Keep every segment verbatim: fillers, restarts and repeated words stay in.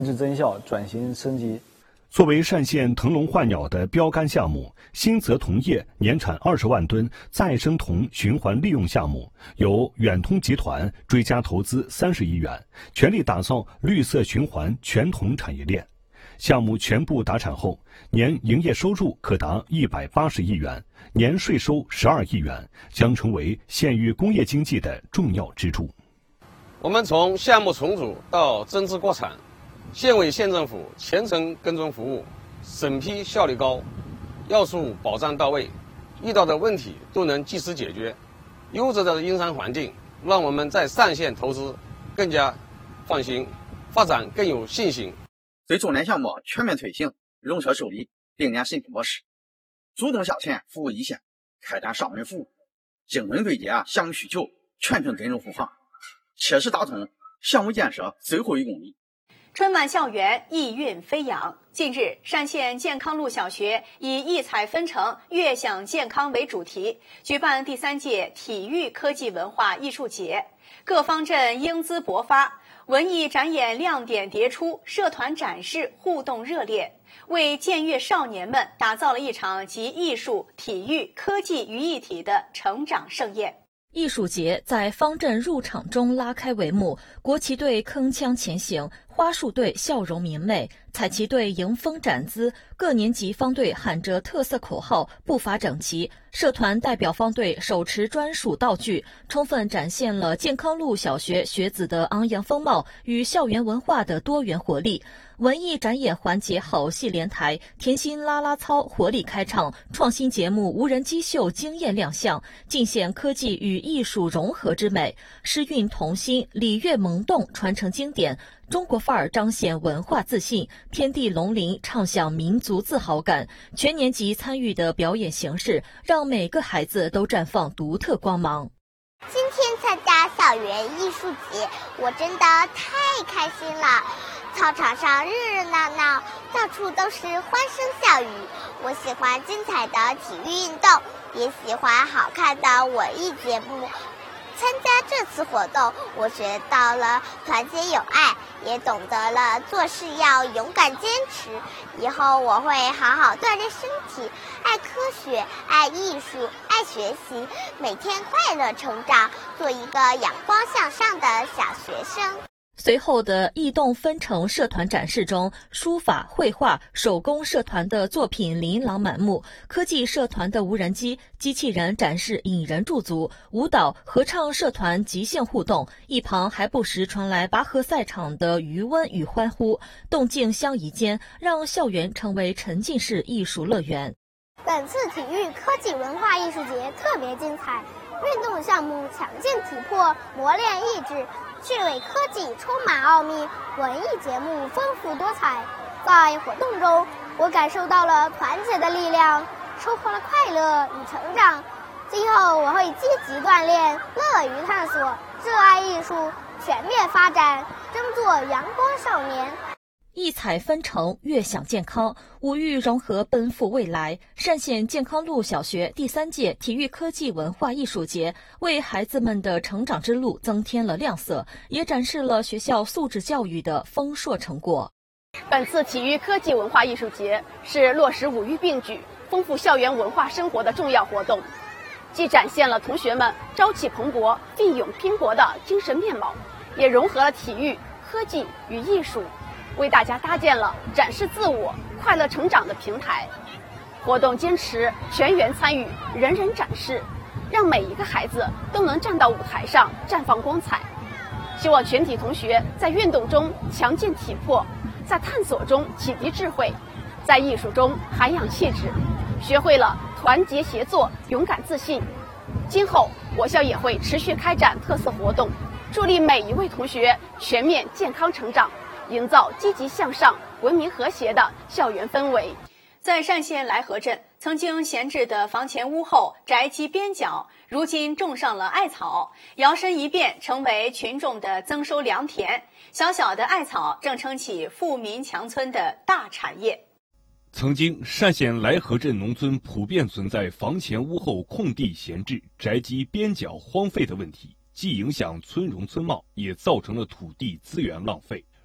质增效，转型升级。 作为单县腾笼换鸟的标杆项目，新泽铜业年产二十万吨再生铜循环利用项目，由远通集团追加投资三十亿元，全力打造绿色循环全铜产业链。项目全部达产后，年营业收入可达一百八十亿元，年税收十二亿元，将成为县域工业经济的重要支柱。 我们从项目重组到增资国产，县委县政府全程跟踪服务，审批效率高，要素保障到位，遇到的问题都能及时解决。优质的营商环境让我们在上县投资更加放心，发展更有信心。 对重点项目全面推行容车受理并联审批模式，主动下田服务一线，开展上门服务，精准对接项目需求，全程跟踪护航，切实打通项目建设最后一公里。 春晚校园意韵飞扬。近日，单县健康路小学以异彩纷呈、悦享健康为主题，举办第三届体育科技文化艺术节，各方阵英姿勃发，文艺展演亮点迭出，社团展示互动热烈，为健越少年们打造了一场集艺术、体育、科技于一体的成长盛宴。 艺术节在方阵入场中拉开帷幕，国旗队铿锵前行，花束队笑容明媚，彩旗队迎风展姿，各年级方队喊着特色口号，步伐整齐，社团代表方队手持专属道具，充分展现了健康路小学学子的昂扬风貌与校园文化的多元活力。文艺展演环节好戏连台，甜心啦啦操活力开场，创新节目无人机秀惊艳亮相，尽显科技与艺术融合之美，诗韵童心，礼乐萌动，传承经典，中国范儿彰显文化自信，天地龙鳞唱响民族自豪感。全年级参与的表演形式，让每个孩子都绽放独特光芒。 今天参加校园艺术节，我真的太开心了。操场上热热闹闹，到处都是欢声笑语。我喜欢精彩的体育运动，也喜欢好看的文艺节目。参加这次活动，我学到了团结友爱，也懂得了做事要勇敢坚持。以后我会好好锻炼身体，爱科学，爱艺术，爱学习，每天快乐成长，做一个阳光向上的小学生。 随后的异动纷呈社团展示中，书法、绘画、手工社团的作品琳琅满目，科技社团的无人机、机器人展示引人驻足，舞蹈、合唱社团即兴互动，一旁还不时传来拔河赛场的余温与欢呼，动静相宜间，让校园成为沉浸式艺术乐园。 本次体育科技文化艺术节特别精彩，运动项目强健体魄，磨练意志，趣味科技充满奥秘，文艺节目丰富多彩。在活动中，我感受到了团结的力量，收获了快乐与成长。今后我会积极锻炼，乐于探索，热爱艺术，全面发展，争做阳光少年。 异彩纷呈，悦享健康，五育融合，奔赴未来。单县健康路小学第三届体育科技文化艺术节为孩子们的成长之路增添了亮色，也展示了学校素质教育的丰硕成果。 本次体育科技文化艺术节是落实五育并举、丰富校园文化生活的重要活动，既展现了同学们朝气蓬勃、奋勇拼搏的精神面貌，也融合了体育、科技与艺术，为大家搭建了展示自我、快乐成长的平台。活动坚持全员参与、人人展示，让每一个孩子都能站到舞台上绽放光彩。希望全体同学在运动中强健体魄，在探索中启迪智慧，在艺术中涵养气质，学会了团结协作、勇敢自信。今后我校也会持续开展特色活动，助力每一位同学全面健康成长，营造积极向上、文明和谐的校园氛围。 在单县来河镇，曾经闲置的房前屋后宅基边角，如今种上了艾草，摇身一变成为群众的增收良田。小小的艾草正撑起富民强村的大产业。 曾经，单县来河镇农村普遍存在房前屋后空地闲置、宅基边角荒废的问题，既影响村容村貌，也造成了土地资源浪费。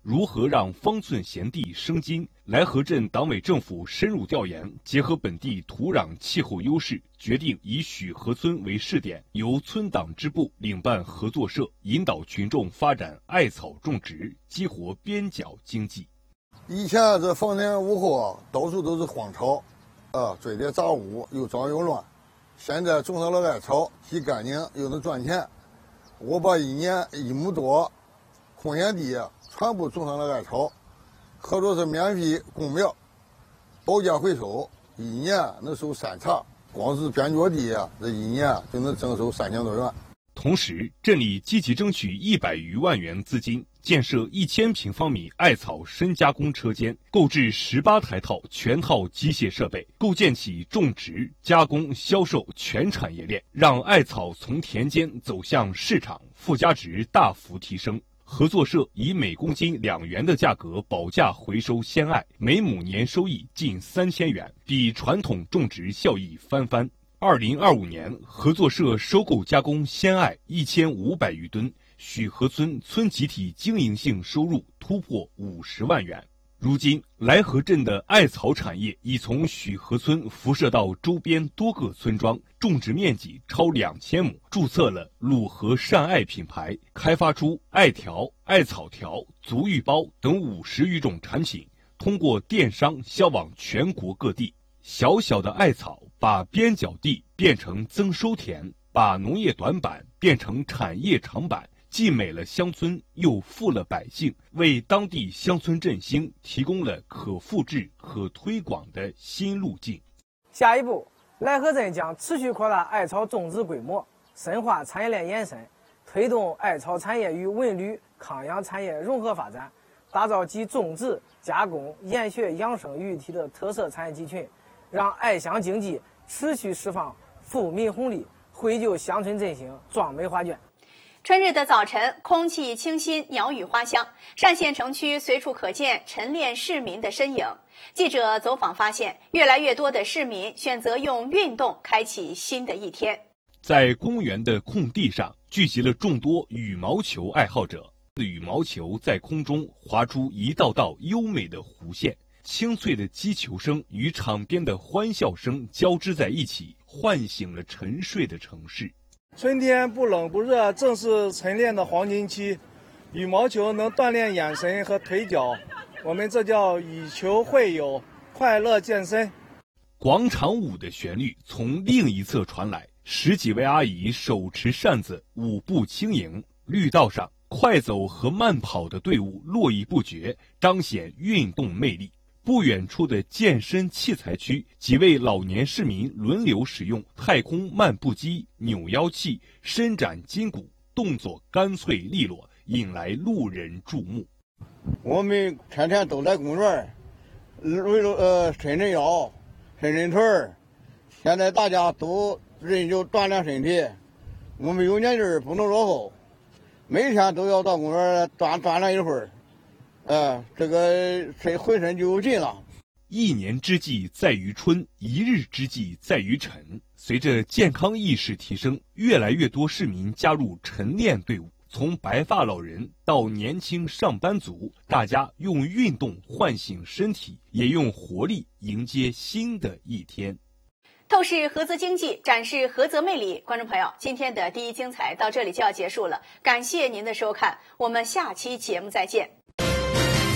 如何让方寸贤地生金？来河镇党委政府深入调研，结合本地土壤气候优势，决定以许河村为试点，由村党支部领办合作社，引导群众发展艾草种植，激活边角经济。 以前这房前屋后到处都是荒草，啊，堆叠杂物又脏又乱。现在种上了艾草，既干净又能赚钱。我把一年一亩多空闲地全部种上了艾草，合作社免费供苗，保价回收，一年能收三茬。光是边角地啊，这一年就能征收三千多元。 同时，镇里积极争取一百余万元资金，建设一千平方米艾草深加工车间，购置十八台套全套机械设备，构建起种植、加工、销售全产业链，让艾草从田间走向市场，附加值大幅提升。合作社以每公斤两元的价格保价回收鲜艾，每亩年收益近三千元，比传统种植效益翻番。二零二五年，合作社收购加工鲜艾一千五百余吨，许河村村集体经营性收入突破五十万元。如今，来河镇的艾草产业已从许河村辐射到周边多个村庄，种植面积超两千亩，注册了鲁河善艾品牌，开发出艾条、艾草条、足浴包等五十余种产品，通过电商销往全国各地。小小的艾草把边角地变成增收田，把农业短板变成产业长板，既美了乡村，又富了百姓，为当地乡村振兴提供了可复制、可推广的新路径。 下一步，来河镇将持续扩大艾草种植规模，深化产业链延伸，推动艾草产业与文旅、康养产业融合发展，打造集种植、加工、研学、养生于一体的特色产业集群，让艾乡经济持续释放富民红利，绘就乡村振兴壮美画卷。 春日的早晨，空气清新，鸟语花香，单县城区随处可见晨练市民的身影。记者走访发现，越来越多的市民选择用运动开启新的一天。 在公园的空地上，聚集了众多羽毛球爱好者。羽毛球在空中划出一道道优美的弧线，清脆的击球声与场边的欢笑声交织在一起，唤醒了沉睡的城市。 春天不冷不热，正是晨练的黄金期。羽毛球能锻炼眼神和腿脚，我们这叫以球会友，快乐健身。 广场舞的旋律从另一侧传来，十几位阿姨手持扇子，舞步轻盈。绿道上，快走和慢跑的队伍络绎不绝，彰显运动魅力。不远处的健身器材区，几位老年市民轮流使用太空漫步机、扭腰器伸展筋骨，动作干脆利落，引来路人注目。 我们天天都来公园，为了呃伸伸腰、伸伸腿儿。现在大家都人就锻炼身体，我们有年轻不能落后，每天都要到公园锻锻炼一会儿。呃，这个身浑身就有劲了。 一年之计在于春，一日之计在于晨。随着健康意识提升，越来越多市民加入晨练队伍，从白发老人到年轻上班族，大家用运动唤醒身体，也用活力迎接新的一天。 透视菏泽经济，展示菏泽魅力。观众朋友，今天的第一精彩到这里就要结束了，感谢您的收看，我们下期节目再见。